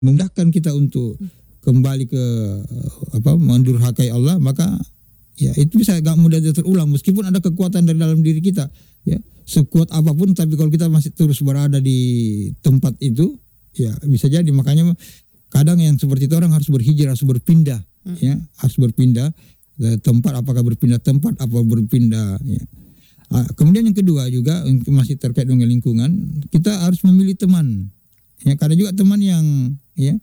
memudahkan kita untuk kembali ke mendurhakai Allah, maka ya itu bisa agak mudah terulang meskipun ada kekuatan dari dalam diri kita, ya sekuat apapun, tapi kalau kita masih terus berada di tempat itu, ya bisa jadi. Makanya kadang yang seperti itu orang harus berhijrah, harus berpindah, ya harus berpindah tempat, apakah berpindah tempat, apa berpindah, ya. Kemudian yang kedua juga masih terkait dengan lingkungan, kita harus memilih teman, ya karena juga teman yang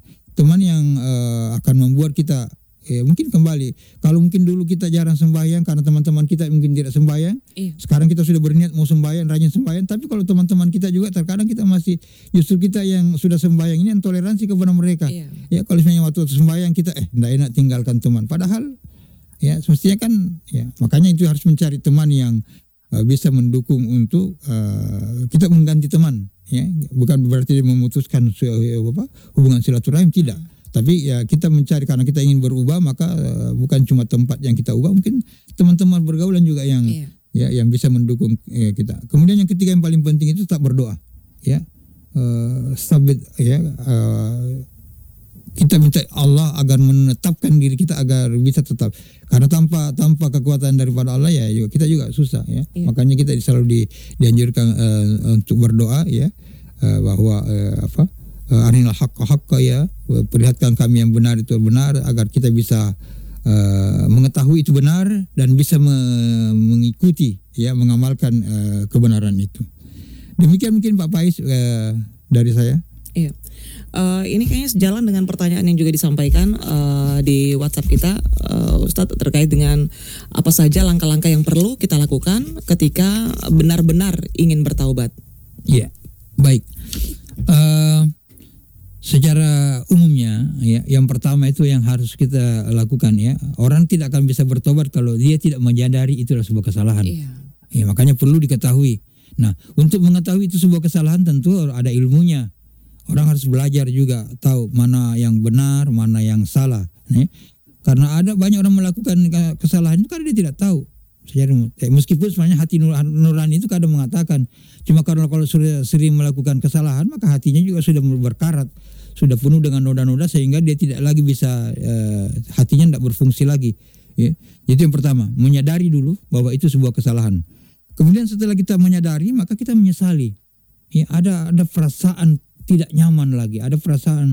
akan membuat kita mungkin kembali. Kalau mungkin dulu kita jarang sembahyang karena teman-teman kita mungkin tidak sembahyang, sekarang kita sudah berniat mau sembahyang, rajin sembahyang, tapi kalau teman-teman kita juga terkadang kita masih, justru kita yang sudah sembahyang ini yang toleransi kepada mereka. Ya kalau misalnya waktu sembahyang kita tidak enak tinggalkan teman, padahal ya semestinya kan, ya makanya itu harus mencari teman yang bisa mendukung untuk kita mengganti teman, ya bukan berarti memutuskan hubungan silaturahim, tidak, tapi ya kita mencari, karena kita ingin berubah, maka bukan cuma tempat yang kita ubah, mungkin teman-teman bergaulan juga yang yang bisa mendukung kita. Kemudian yang ketiga yang paling penting itu tetap berdoa, ya stabil, ya kita minta Allah agar menetapkan diri kita agar bisa tetap, karena tanpa kekuatan daripada Allah ya kita juga susah, ya. Makanya kita selalu dianjurkan untuk berdoa, ya bahwa arinal haqqa, ya perlihatkan kami yang benar itu benar, agar kita bisa mengetahui itu benar dan bisa mengikuti, ya mengamalkan kebenaran itu. Demikian mungkin Pak Faiz dari saya. Iya. Ini kayaknya sejalan dengan pertanyaan yang juga disampaikan di WhatsApp kita, Ustadz, terkait dengan apa saja langkah-langkah yang perlu kita lakukan ketika benar-benar ingin bertaubat. Iya, baik. Secara umumnya, ya, yang pertama itu yang harus kita lakukan, ya, orang tidak akan bisa bertobat kalau dia tidak menyadari itu adalah sebuah kesalahan. Ya, makanya perlu diketahui. Nah, untuk mengetahui itu sebuah kesalahan tentu ada ilmunya. Orang harus belajar juga, tahu mana yang benar, mana yang salah. Karena ada banyak orang melakukan kesalahan itu karena dia tidak tahu. Meskipun sebenarnya hati nurani itu kadang mengatakan, cuma karena kalau sudah sering melakukan kesalahan, maka hatinya juga sudah berkarat, sudah penuh dengan noda-noda, sehingga dia tidak lagi bisa, hatinya tidak berfungsi lagi. Ya. Jadi yang pertama, menyadari dulu bahwa itu sebuah kesalahan. Kemudian setelah kita menyadari, maka kita menyesali. Ya, ada perasaan tidak nyaman lagi, ada perasaan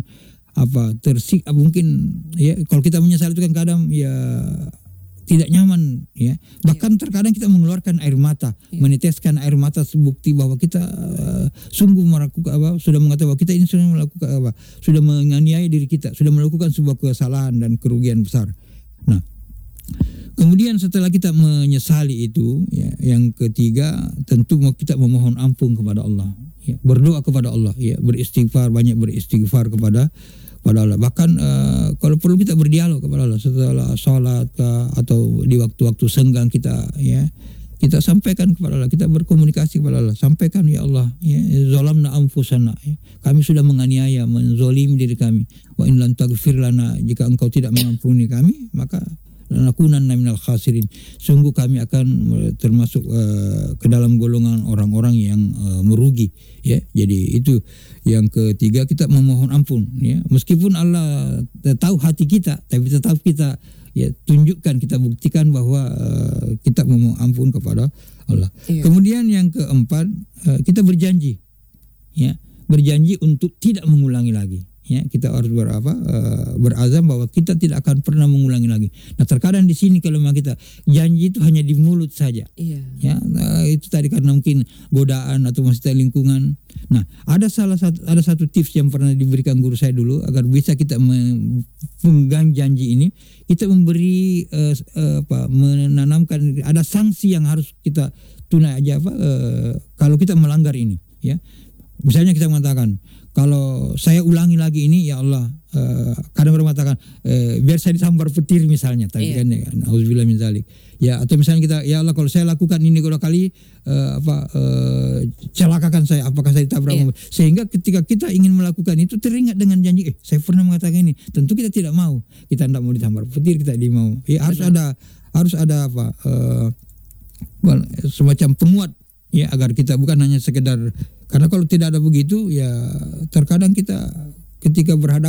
mungkin, ya kalau kita menyesal itu kan kadang ya tidak nyaman, ya bahkan terkadang kita mengeluarkan air mata, meneteskan air mata sebukti bahwa kita sungguh melakukan sudah mengatakan bahwa kita ini sudah melakukan sudah menganiaya diri kita, sudah melakukan sebuah kesalahan dan kerugian besar. Nah, kemudian setelah kita menyesali itu, ya, yang ketiga tentu kita memohon ampun kepada Allah, ya, berdoa kepada Allah, ya, beristighfar, banyak beristighfar kepada Allah. Bahkan kalau perlu kita berdialog kepada Allah setelah sholat atau di waktu-waktu senggang kita, ya kita sampaikan kepada Allah, kita berkomunikasi kepada Allah, sampaikan, ya Allah, ya zalamna anfusana, ya, kami sudah menganiaya, menzolimi diri kami, wa in lam taghfir lana, jika engkau tidak mengampuni kami maka lanakunanna minal khasirin, sungguh kami akan termasuk ke dalam golongan orang-orang yang merugi, ya. Jadi itu yang ketiga, kita memohon ampun, ya, meskipun Allah tahu hati kita, tapi tetap kita, ya, tunjukkan, kita buktikan bahwa kita memohon ampun kepada Allah. Kemudian yang keempat, kita berjanji, ya, berjanji untuk tidak mengulangi lagi. Ya, kita harus berazam bahwa kita tidak akan pernah mengulangi lagi. Nah, terkadang di sini kalau memang kita janji itu hanya di mulut saja, ya, itu tadi karena mungkin godaan atau masih lingkungan. Nah, ada satu tips yang pernah diberikan guru saya dulu agar bisa kita memegang janji ini. Kita memberi menanamkan ada sanksi yang harus kita tunai aja kalau kita melanggar ini, ya. Misalnya kita mengatakan, kalau saya ulangi lagi ini, ya Allah, kadang orang mengatakan biar saya disambar petir misalnya, tadi kan, ya, auzubillah min dzalik. Ya, atau misalnya kita, ya Allah, kalau saya lakukan ini 2 kali, celakakan saya, apakah saya ditabrak? Sehingga ketika kita ingin melakukan itu teringat dengan janji, saya pernah mengatakan ini, tentu kita tidak mau, kita tidak mau disambar petir, kita tidak mau. Ya, harus ada semacam penguat, ya, agar kita bukan hanya sekedar, karena kalau tidak ada begitu, ya terkadang kita ketika berhadapan